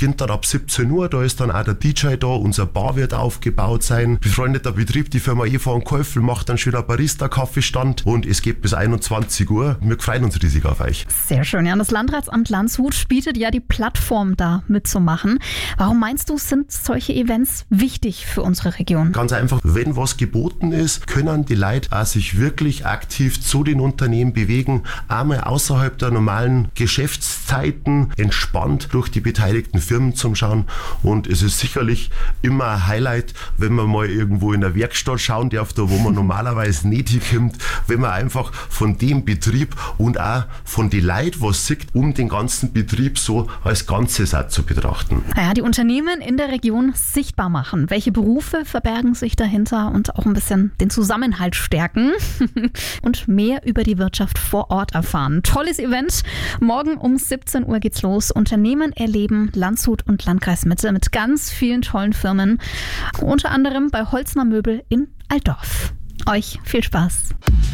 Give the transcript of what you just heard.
beginnt dann ab 17 Uhr, da ist dann auch der DJ da, unser Bar wird aufgebaut sein. Befreundeter Betrieb, die Firma Eva & Käufel macht einen schönen Barista-Kaffeestand und es geht bis 21 Uhr. Wir freuen uns riesig auf euch. Sehr schön. Ja, das Landratsamt Landshut bietet ja die Plattform, da mitzumachen. Warum meinst du, sind solche Events wichtig für unsere Region? Ganz einfach, wenn was geboten ist, können die Leute auch sich wirklich aktiv zu den Unternehmen bewegen, einmal außerhalb der normalen Geschäftszeiten entspannt durch die beteiligten Firmen zum Schauen. Und es ist sicherlich immer ein Highlight, wenn man mal irgendwo in der Werkstatt schauen darf, da wo man normalerweise nicht hinkommt, wenn man einfach von dem Betrieb und auch von den Leuten was sieht, um den ganzen Betrieb so als Ganzes auch zu betrachten. Naja, die Unternehmen in der Region sichtbar machen. Welche Berufe verbergen sich dahinter und auch ein bisschen den Zusammenhalt stärken und mehr über die Wirtschaft vor Ort erfahren. Tolles Event. Morgen um 17 Uhr geht's los. Unternehmen erleben Landshut und Landkreis Mitte mit ganz vielen tollen Firmen. Unter anderem bei Holzner Möbel in Altdorf. Euch viel Spaß.